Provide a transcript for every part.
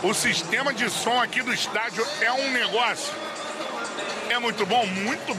O sistema de som aqui do estádio é um negócio. É muito bom.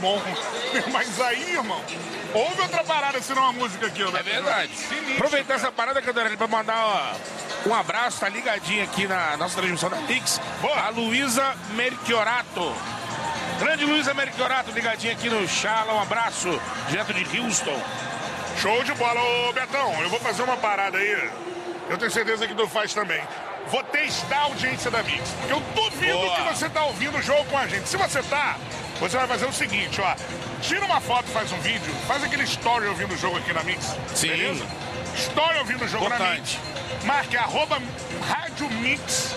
Mas aí, irmão, houve outra parada senão a música aqui, ó. É verdade. Aproveitar essa parada, Cantarelli, pra mandar um abraço, tá ligadinho aqui na nossa transmissão da Mix. A Luísa Merchiorato. Grande Luísa Merchiorato, ligadinha aqui no Chala. Um abraço, direto de Houston. Show de bola. Ô, Betão, eu vou fazer uma parada aí. Eu tenho certeza que tu faz também. Vou testar a audiência da Mix. Porque eu duvido que você tá ouvindo o jogo com a gente. Se você tá, você vai fazer o seguinte, ó. Tira uma foto, faz um vídeo, faz aquele story ouvindo o jogo aqui na Mix. Sim. Beleza? Story ouvindo o jogo na Mix. Marque @Rádio Mix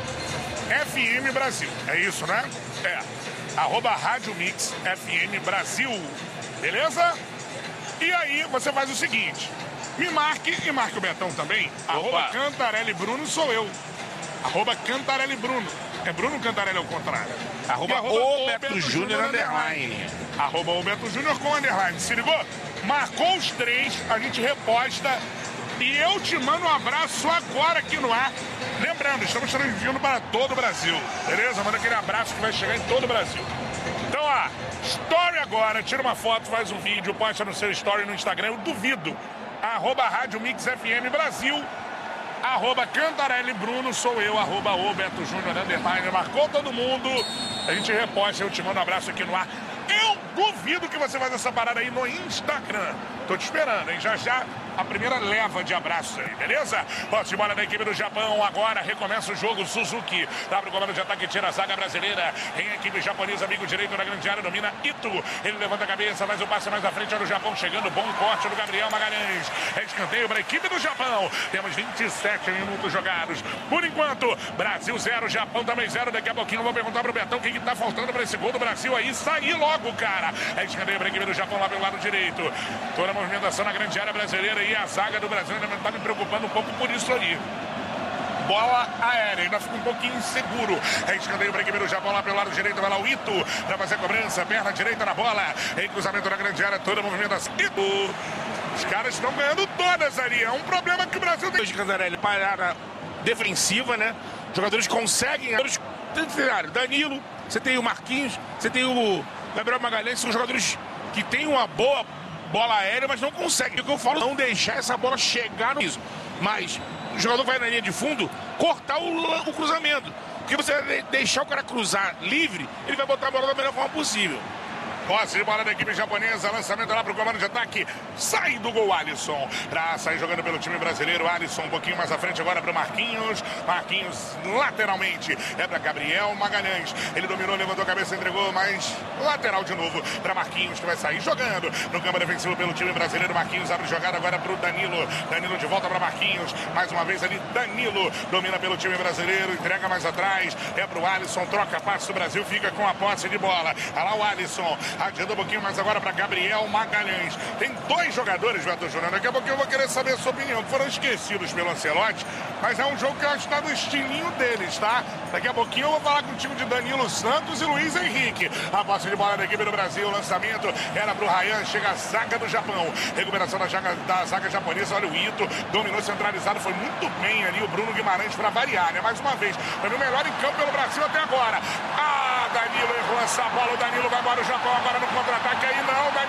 FM Brasil. É isso, né? É. @Rádio Mix FM Brasil. Beleza? E aí você faz o seguinte. Me marque e marque o Betão também. @Cantarelli Bruno sou eu. @Cantarelli Bruno. É Bruno Cantarelli ao contrário. @o Beto Júnior underline. @o Beto Júnior com underline. Se ligou? Marcou os três, a gente reposta. E eu te mando um abraço agora aqui no ar. Lembrando, estamos transmitindo para todo o Brasil. Beleza? Manda aquele abraço que vai chegar em todo o Brasil. Então, ó, story agora. Tira uma foto, faz um vídeo, posta no seu story no Instagram. Eu duvido. @Rádio Mix FM Brasil. @Cantarelli Bruno, sou eu. @o Beto Júnior underline. Marcou todo mundo. A gente reposta. Eu te mando um abraço aqui no ar. Eu duvido que você faça essa parada aí no Instagram. Tô te esperando, hein? Já a primeira leva de abraços aí, beleza? Posse de bola da equipe do Japão. Agora recomeça o jogo. Suzuki abre o comando de ataque, tira a zaga brasileira. Em equipe japonesa, amigo direito na grande área, domina Ito. Ele levanta a cabeça, faz o passe mais à frente. Olha o Japão chegando. Bom corte do Gabriel Magalhães. É escanteio para a equipe do Japão. Temos 27 minutos jogados. Por enquanto, Brasil 0, Japão também 0. Daqui a pouquinho eu vou perguntar pro Betão o que tá faltando para esse gol do Brasil aí sair logo, cara. É escanteio para a equipe do Japão lá pelo lado direito. Toda a movimentação na grande área brasileira e a zaga do Brasil ainda tá me preocupando um pouco por isso ali. Bola aérea, ainda fica um pouquinho inseguro. É escanteio para a equipe do Japão lá pelo lado direito. Vai lá o Ito para fazer a cobrança. Perna direita na bola. Em cruzamento na grande área, toda a movimentação. Ito. Os caras estão ganhando todas ali. É um problema que o Brasil tem. Cantarelli, parada defensiva, né? Os jogadores conseguem. Danilo, você tem o Marquinhos, você tem o Gabriel Magalhães, são jogadores que têm uma boa bola aérea, mas não conseguem. O que eu falo, não deixar essa bola chegar no piso. Mas o jogador vai na linha de fundo, cortar o cruzamento. Porque você deixar o cara cruzar livre, ele vai botar a bola da melhor forma possível. Posse de bola da equipe japonesa, lançamento lá pro comando de ataque, sai do gol Alisson, pra sair jogando pelo time brasileiro. Alisson um pouquinho mais à frente agora pro Marquinhos, lateralmente, é pra Gabriel Magalhães, ele dominou, levantou a cabeça, entregou, mas lateral de novo pra Marquinhos, que vai sair jogando no campo defensivo pelo time brasileiro. Marquinhos abre jogada agora pro Danilo de volta pra Marquinhos, mais uma vez ali Danilo, domina pelo time brasileiro, entrega mais atrás, é pro Alisson, troca passe do Brasil, fica com a posse de bola. Olha lá o Alisson, adianta um pouquinho mais agora para Gabriel Magalhães. Tem dois jogadores, Beto Júnior. Daqui a pouquinho eu vou querer saber a sua opinião. Foram esquecidos pelo Ancelotti, mas é um jogo que eu acho que está no estilinho deles, tá? Daqui a pouquinho eu vou falar contigo de Danilo Santos e Luiz Henrique. A posse de bola da equipe do Brasil. O lançamento era pro Ryan. Chega a zaga do Japão. Recuperação da zaga japonesa. Olha o Ito. Dominou centralizado. Foi muito bem ali o Bruno Guimarães para variar, né? Mais uma vez. Foi o melhor em campo pelo Brasil até agora. Danilo errou essa bola. O Danilo vai embora. O Japão agora no contra-ataque. Aí não,